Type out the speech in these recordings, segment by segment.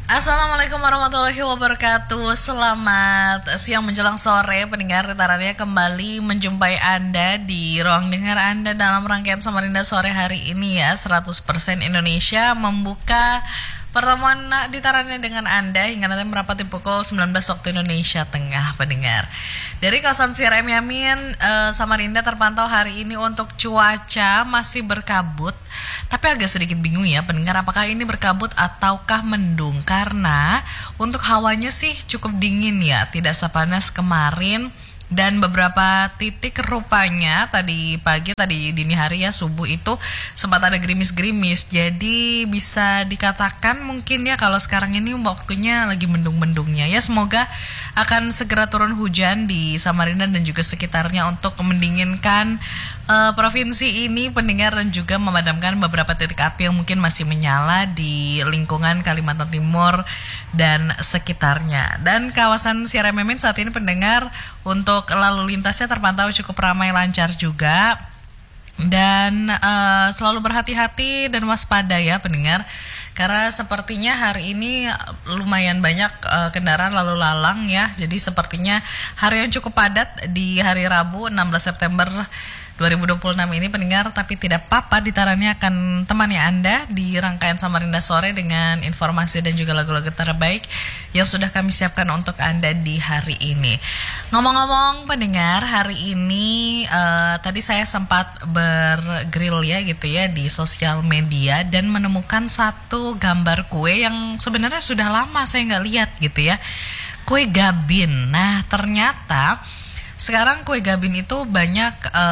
Assalamualaikum warahmatullahi wabarakatuh. Selamat siang menjelang sore pendengar getarannya, kembali menjumpai Anda di ruang dengar Anda dalam rangkaian Samarinda sore hari ini ya. 100% Indonesia membuka pertemuan ditarannya dengan Anda hingga nanti merapati pukul 19 waktu Indonesia Tengah pendengar. Dari kawasan CRM Yamin, Samarinda terpantau hari ini untuk cuaca masih berkabut. Tapi agak sedikit bingung ya pendengar, apakah ini berkabut ataukah mendung? Karena untuk hawanya sih cukup dingin ya, tidak sepanas kemarin. Dan beberapa titik rupanya tadi pagi, tadi dini hari ya, subuh itu sempat ada gerimis-gerimis. Jadi bisa dikatakan mungkin ya kalau sekarang ini waktunya lagi mendung-mendungnya. Ya semoga akan segera turun hujan di Samarinda dan juga sekitarnya untuk mendinginkan provinsi ini pendengar, dan juga memadamkan beberapa titik api yang mungkin masih menyala di lingkungan Kalimantan Timur dan sekitarnya. Dan kawasan Siara Memin saat ini pendengar, untuk lalu lintasnya terpantau cukup ramai lancar juga. Dan selalu berhati-hati dan waspada ya pendengar, karena sepertinya hari ini lumayan banyak kendaraan lalu lalang ya. Jadi sepertinya hari yang cukup padat di hari Rabu 16 September 2026 ini pendengar. Tapi tidak apa-apa, ditarannya akan temani Anda di rangkaian Samarinda sore dengan informasi dan juga lagu-lagu terbaik yang sudah kami siapkan untuk Anda di hari ini. Ngomong-ngomong pendengar, hari ini tadi saya sempat bergrill ya gitu ya di sosial media dan menemukan satu gambar kue yang sebenarnya sudah lama saya nggak lihat gitu ya. Kue Gabin. Nah ternyata sekarang kue Gabin itu banyak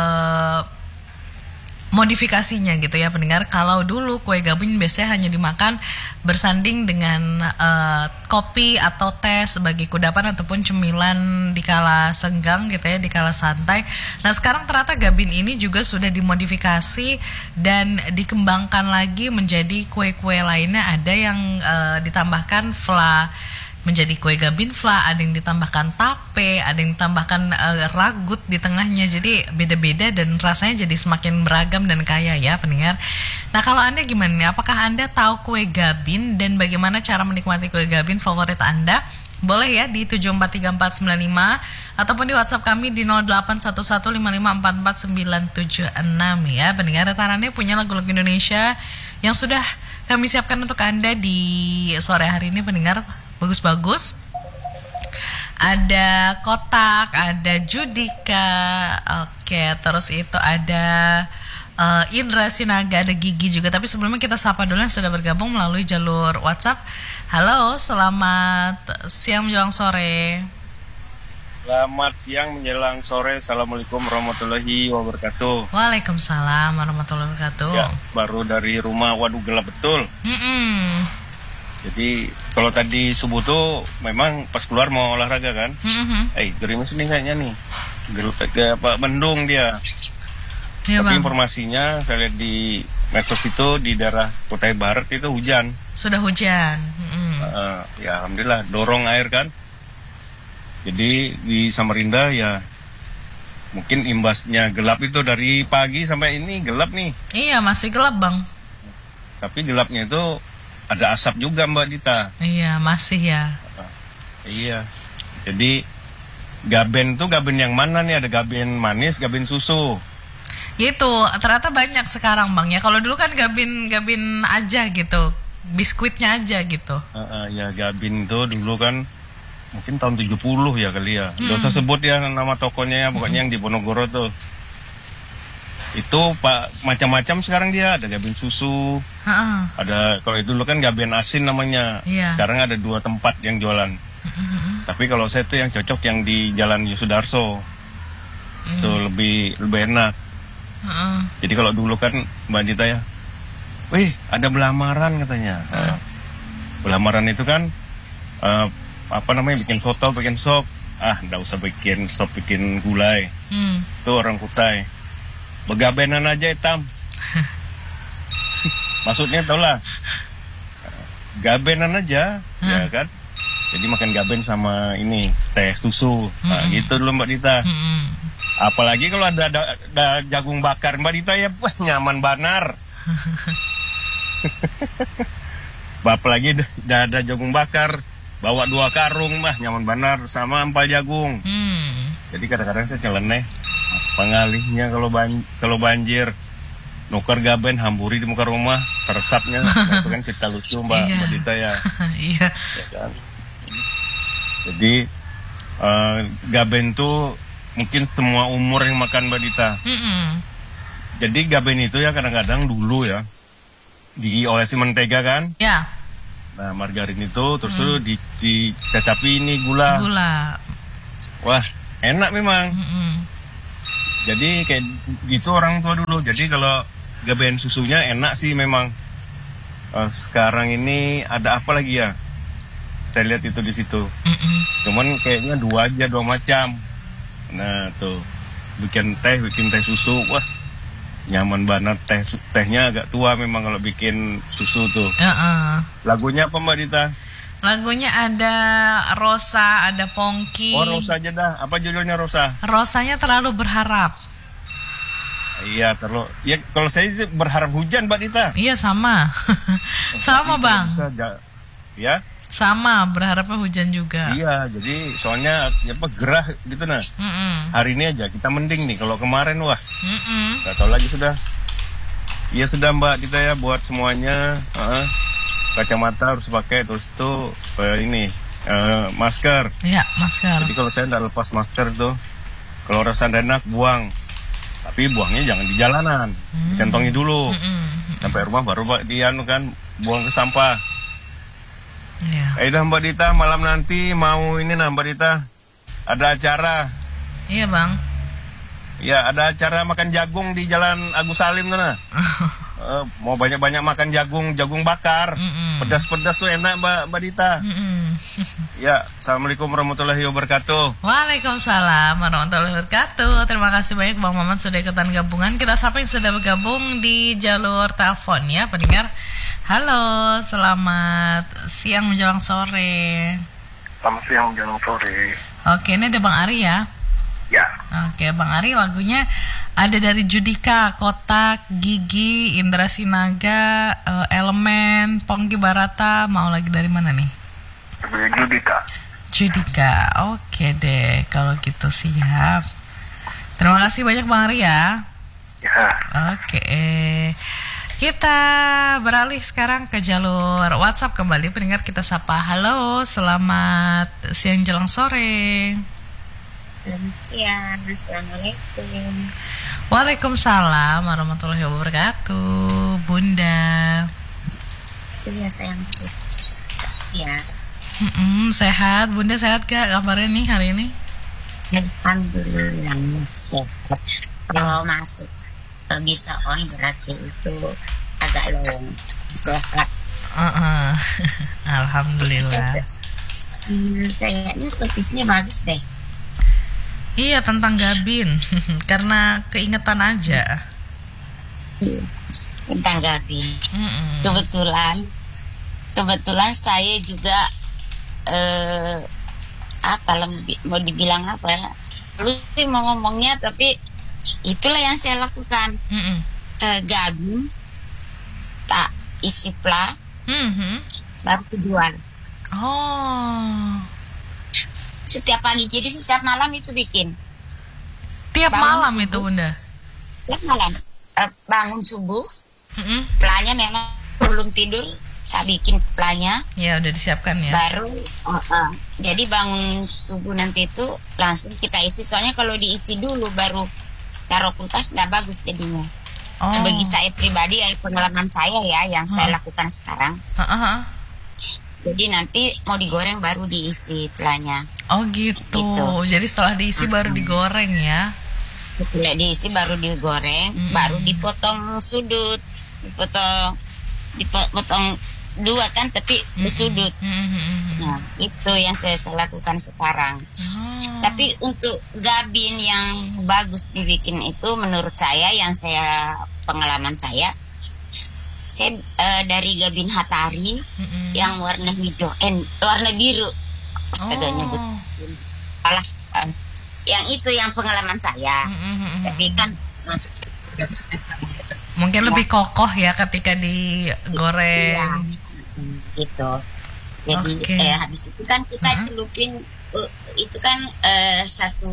modifikasinya gitu ya pendengar. Kalau dulu kue Gabin biasanya hanya dimakan bersanding dengan kopi atau teh sebagai kudapan ataupun cemilan di kala senggang gitu ya, di kala santai. Nah sekarang ternyata Gabin ini juga sudah dimodifikasi dan dikembangkan lagi menjadi kue-kue lainnya. Ada yang ditambahkan fla menjadi kue Gabin fla, ada yang ditambahkan tape, ada yang ditambahkan ragut di tengahnya. Jadi beda-beda dan rasanya jadi semakin beragam dan kaya ya pendengar. Nah kalau Anda gimana nih? Apakah Anda tahu kue Gabin dan bagaimana cara menikmati kue Gabin favorit Anda? Boleh ya di 743495 ataupun di WhatsApp kami di 081155449976 ya. Pendengar retarannya punya lagu-lagu Indonesia yang sudah kami siapkan untuk Anda di sore hari ini pendengar. Bagus-bagus. Ada Kotak, ada Judika, oke, terus itu ada Indra Sinaga, ada Gigi juga. Tapi sebelumnya kita sapa dulu yang sudah bergabung melalui jalur WhatsApp. Halo, selamat siang menjelang sore. Selamat siang menjelang sore. Assalamualaikum warahmatullahi wabarakatuh. Waalaikumsalam warahmatullahi wabarakatuh. Ya, baru dari rumah. Waduh, gelap betul. Jadi kalau tadi subuh tuh memang pas keluar mau olahraga kan, gerimis nih kayaknya nih, mendung dia. Ya, tapi bang, informasinya saya lihat di medsos itu di daerah Kutai Barat itu hujan. Sudah hujan. Ya alhamdulillah, dorong air kan. Jadi di Samarinda ya mungkin imbasnya gelap itu dari pagi sampai ini gelap nih. Iya masih gelap bang. Tapi gelapnya itu ada asap juga Mbak Dita. Iya masih ya. Iya. Jadi Gaben tuh Gaben yang mana nih? Ada Gaben manis, Gaben susu. Itu ternyata banyak sekarang bang ya. Kalau dulu kan Gaben aja gitu, biskuitnya aja gitu. Ya Gaben tuh dulu kan mungkin tahun 70 ya kali ya. Gak usah sebut ya nama tokonya ya, pokoknya yang di Ponorogo tuh. Itu Pak macam-macam sekarang dia, ada Gaben susu, ada kalau itu dulu kan Gaben asin namanya. Sekarang ada 2 tempat yang jualan. Tapi kalau saya tuh yang cocok yang di Jalan Yosudarso, itu lebih enak. Jadi kalau dulu kan Mbak Dita ya, wih ada belamaran katanya. Belamaran itu kan bikin soto, bikin sop. Nggak usah bikin sop, bikin gulai. Itu orang Kutai. Begabenan aja hitam. Maksudnya tau lah, gabenan aja, ya kan. Jadi makan gaben sama ini teh susu, gitu dulu Mbak Dita. Apalagi kalau ada jagung bakar Mbak Dita ya, nyaman banar. apalagi udah ada jagung bakar, bawa 2 karung mah nyaman benar sama empal jagung. Jadi kadang-kadang saya nyeleneh pengalihnya kalau banjir, nuker gaben hamburi di muka rumah, teresapnya. Nah, itu kan cerita lucu Mbak Dita ya. Iya. Ya kan? Jadi gaben tuh mungkin semua umur yang makan Mbak Dita. Jadi gaben itu ya kadang-kadang dulu ya diolesi mentega kan? Ya. Nah margarin itu terus dicacapi ini gula. Wah enak memang. Jadi kayak gitu orang tua dulu. Jadi kalau gaben susunya enak sih memang. Sekarang ini ada apa lagi ya? Saya lihat itu di situ. Cuman kayaknya 2 macam. Nah tuh bikin teh susu, wah nyaman banget. Tehnya agak tua memang kalau bikin susu tuh. Lagunya apa Mbak Dita? Lagunya ada Rosa, ada Pongki. Oh Rosa aja dah. Apa judulnya Rosa? Rosanya Terlalu Berharap. Iya terlalu. Ya kalau saya berharap hujan Mbak Dita. Iya sama. Sama Bang. Ya. Sama, berharapnya hujan juga. Iya, jadi soalnya gerah gitu nah. Hari ini aja kita mending nih. Kalau kemarin wah, nggak tahu lagi sudah. Iya sudah Mbak Dita ya buat semuanya. Kacamata harus pakai, terus tuh masker. Iya masker. Jadi kalau saya nggak lepas masker tuh, kalau rasa enak buang. Tapi buangnya jangan di jalanan, dikantongi dulu. Sampai rumah baru buang ke sampah. Ya. Dah Mbak Dita, malam nanti mau ini Mbak Dita, ada acara. Iya Bang. Ya ada acara makan jagung di Jalan Agus Salim sana. Mau banyak-banyak makan jagung bakar, pedas-pedas tuh enak Mbak Dita. Ya, assalamualaikum warahmatullahi wabarakatuh. Waalaikumsalam warahmatullahi wabarakatuh. Terima kasih banyak Bang Maman sudah ikutan gabungan. Kita sapa yang sudah bergabung di jalur telepon ya pendengar. Halo, selamat siang menjelang sore. Selamat siang menjelang sore. Oke, ini ada Bang Ari ya? Ya. Oke, Bang Ari lagunya ada dari Judika, Kotak, Gigi, Indra Sinaga, Elemen, Pongki Barata. Mau lagi dari mana nih? Judika, oke deh. Kalau gitu siap. Terima kasih banyak Bang Ari ya. Ya. Oke. Kita beralih sekarang ke jalur WhatsApp kembali. Pendengar kita sapa. Halo, selamat siang jelang sore. Selamat siang, assalamualaikum. Waalaikumsalam warahmatullahi wabarakatuh, Bunda. Iya sayang. Ya. Sehat, Bunda sehat gak kabarnya nih hari ini? Alhamdulillah sehat. Kalau masuk bisa on berarti itu agak long. Sehat. Alhamdulillah. Kayaknya topiknya bagus deh. Iya tentang Gabin. Karena keingetan aja. Tentang Gabin. Kebetulan saya juga mau dibilang apa ya? Lu sih mau ngomongnya tapi itulah yang saya lakukan. Gabin tak isi pla, baru kejual. Oh. Setiap pagi, jadi setiap malam itu bikin. Tiap bangun malam subuh, itu Bunda? Tiap malam. Bangun subuh, planya memang belum tidur, tak bikin planya. Ya udah disiapkan ya. Baru, jadi bangun subuh nanti itu langsung kita isi. Soalnya kalau diisi dulu baru taruh kulkas nggak bagus jadinya. Bagi saya pribadi, pengalaman saya ya yang saya lakukan sekarang. Jadi nanti mau digoreng baru diisi planya. Oh gitu. Jadi setelah diisi baru digoreng ya? Setelah diisi baru digoreng, baru dipotong sudut, dipotong dua kan, tapi disudut. Nah itu yang saya lakukan sekarang. Tapi untuk Gabin yang bagus dibikin itu menurut saya, yang pengalaman saya dari Gabin Hatari yang warna hijau, warna biru. Astaga nyebut. Yang itu yang pengalaman saya. Tapi kan mungkin lebih kokoh ya ketika digoreng. Iya. gitu. Jadi habis itu kan kita celupin itu kan satu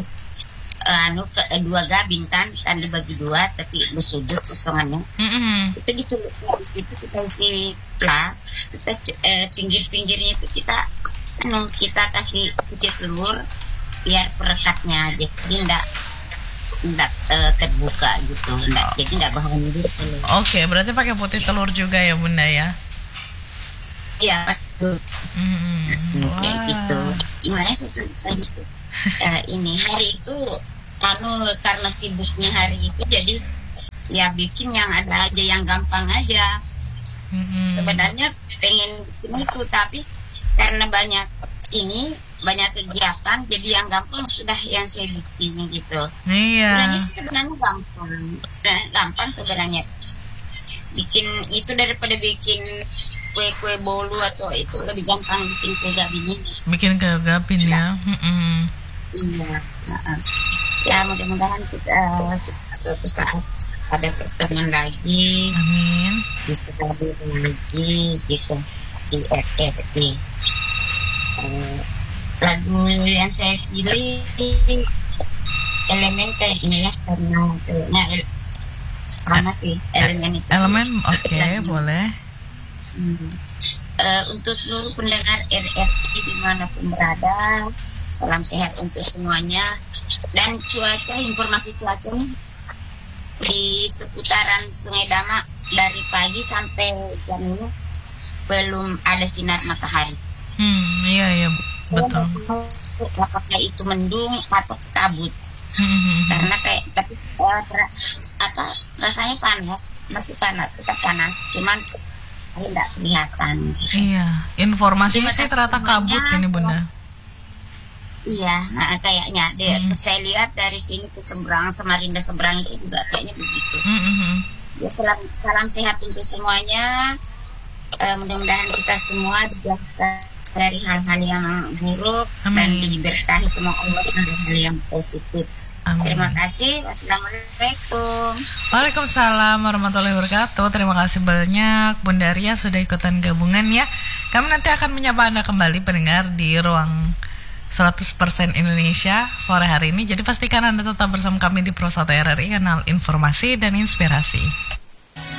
dua gabing kan dibagi dua tapi bersudut potongannya. Itu dicelupin di situ kita isi pla, kita pinggir-pinggirnya itu kita kasih putih telur biar perekatnya aja, jadi enggak terbuka gitu, jadi enggak bahan dulu. Oke, berarti pakai putih telur juga ya Bunda ya? Iya, betul. Kayak gitu. Gimana sih ini hari itu karena sibuknya hari itu, jadi ya bikin yang ada aja, yang gampang aja. Sebenarnya pengen bikin itu, tapi karena banyak kegiatan, jadi yang gampang sudah yang saya bikin gitu. Iya. Sebenarnya gampang sebenarnya bikin itu daripada bikin kue bolu atau itu, lebih gampang bikin kue gabin. Bikin kue gabin ya. Iya. Ya mudah-mudahan kita suatu saat ada pertemuan lagi. Amin. Bisa lagi gitu di RRD. Lagu yang saya pilih elemen kayaknya ya, karena sih elemen itu. Elemen boleh. Untuk seluruh pendengar RRI dimanapun berada, salam sehat untuk semuanya. Dan informasi cuaca nih di seputaran Sungai Dama dari pagi sampai jam ini belum ada sinar matahari. Iya betul. Apakah itu mendung atau kabut? Karena tapi rasanya panas, masih tetap panas, cuman tidak kelihatan. Iya, informasinya sih ternyata kabut ini Bunda. Iya, kayaknya saya lihat dari sini ke seberang, Samarinda seberang itu juga kayaknya begitu. Ya, salam sehat untuk semuanya. Mudah-mudahan kita semua dijauhkan dari hal-hal yang buruk. Amin. Dan diberkahi semua Allah dari hal yang positif. Amin. Terima kasih. Wassalamualaikum. Waalaikumsalam warahmatullahi wabarakatuh. Terima kasih banyak Bunda Ria sudah ikutan gabungan ya. Kami nanti akan menyapa Anda kembali pendengar di ruang 100% Indonesia sore hari ini. Jadi pastikan Anda tetap bersama kami di Pro 1 RRI, kanal informasi dan inspirasi.